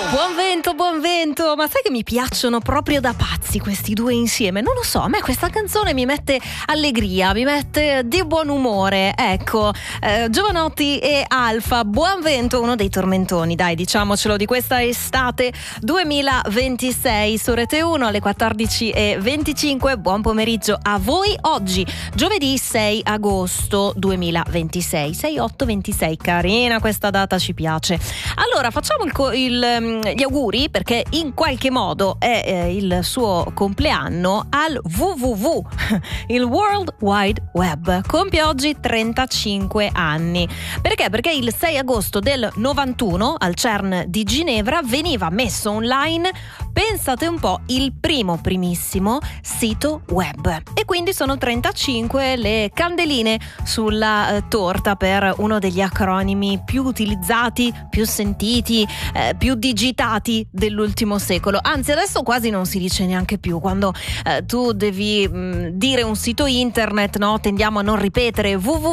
Buon vento, ma sai che mi piacciono proprio da pazzi questi due insieme? Non lo so, a me questa canzone mi mette allegria, mi mette di buon umore. Ecco, Jovanotti e Alfa, Buon vento, uno dei tormentoni, dai, diciamocelo, di questa estate 2026 su Rete 1 alle 14:25. Buon pomeriggio a voi. Oggi, giovedì 6 agosto 2026, 6/8/26, carina questa data, ci piace. Allora, facciamo gli auguri, perché in qualche modo è il suo compleanno, al WWW, il World Wide Web. Compie oggi 35 anni. Perché? Perché il 6 agosto del 91 al CERN di Ginevra veniva messo online, pensate un po', il primissimo sito web. E quindi sono 35 le candeline sulla torta per uno degli acronimi più utilizzati, più sentiti, più digitati dell'ultimo secolo. Anzi, adesso quasi non si dice neanche più. Quando tu devi dire un sito internet, no, tendiamo a non ripetere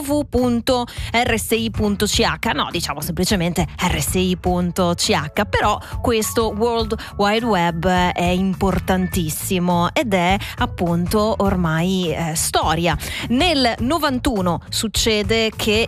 www.rsi.ch, no, diciamo semplicemente rsi.ch. Però questo World Wide Web è importantissimo ed è appunto ormai storia. Nel 91 succede che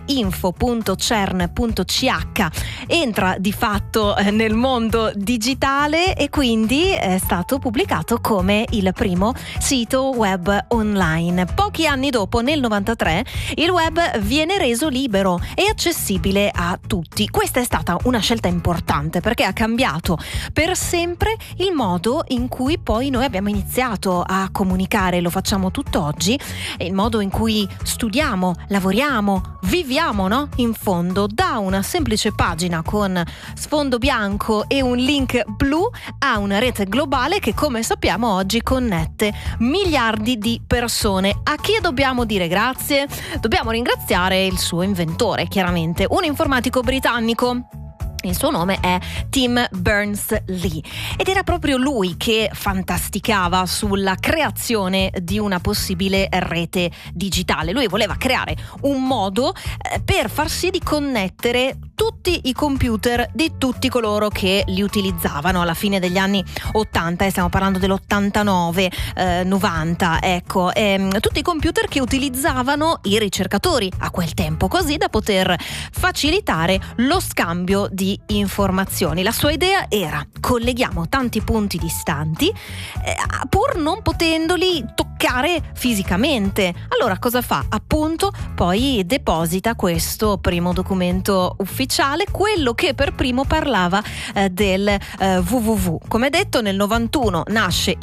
info.cern.ch entra di fatto nel mondo digitale e quindi è stato pubblicato come il primo sito web online. Pochi anni dopo, nel 93, il web viene reso libero e accessibile a tutti. Questa è stata una scelta importante perché ha cambiato per sempre il modo in cui poi noi abbiamo iniziato a comunicare. Lo facciamo tutt'oggi, il modo in cui studiamo, lavoriamo, viviamo, no? In fondo, da una semplice pagina con sfondo bianco e un link blu a una rete globale che, come sappiamo, oggi connette miliardi di persone. A chi dobbiamo dire grazie? Dobbiamo ringraziare il suo inventore, chiaramente, un informatico britannico. Il suo nome è Tim Berners-Lee ed era proprio lui che fantasticava sulla creazione di una possibile rete digitale. Lui voleva creare un modo per far sì di connettere tutti i computer di tutti coloro che li utilizzavano alla fine degli anni 80, e stiamo parlando dell'89, 90, ecco, tutti i computer che utilizzavano i ricercatori a quel tempo, così da poter facilitare lo scambio di informazioni. La sua idea era: colleghiamo tanti punti distanti pur non potendoli toccare fisicamente. Allora cosa fa? Appunto, poi deposita questo primo documento ufficiale, quello che per primo parlava del www. Come detto, nel 91 nasce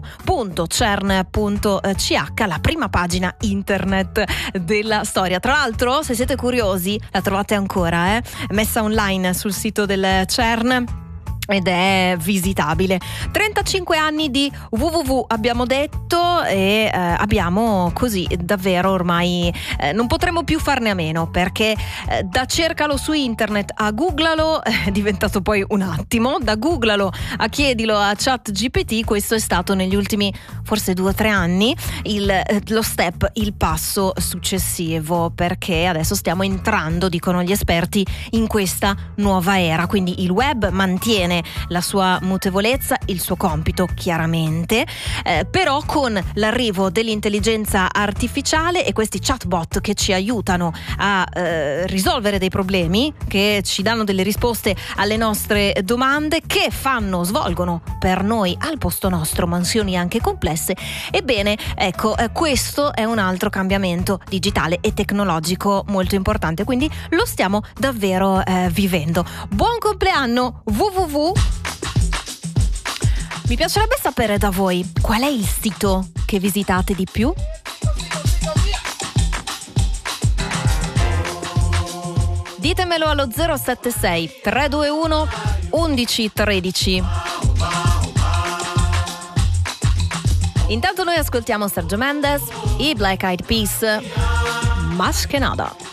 info.cern.ch, la prima pagina internet della storia. Tra l'altro, se siete curiosi, la trovate ancora messa online sul sito del CERN ed è visitabile. 35 anni di www abbiamo detto, e abbiamo così davvero ormai non potremo più farne a meno, perché da cercalo su internet a googlalo è diventato poi un attimo, da googlalo a chiedilo a ChatGPT, questo è stato negli ultimi forse 2 o 3 anni lo step, il passo successivo, perché adesso stiamo entrando, dicono gli esperti, in questa nuova era. Quindi il web mantiene la sua mutevolezza, il suo compito chiaramente, però con l'arrivo dell'intelligenza artificiale e questi chatbot che ci aiutano a risolvere dei problemi, che ci danno delle risposte alle nostre domande, che svolgono per noi al posto nostro mansioni anche complesse, ebbene ecco, questo è un altro cambiamento digitale e tecnologico molto importante, quindi lo stiamo davvero vivendo. Buon compleanno www. Mi piacerebbe sapere da voi qual è il sito che visitate di più? Ditemelo allo 076 321 1113. Intanto noi ascoltiamo Sergio Mendes, i Black Eyed Peas, Más que nada.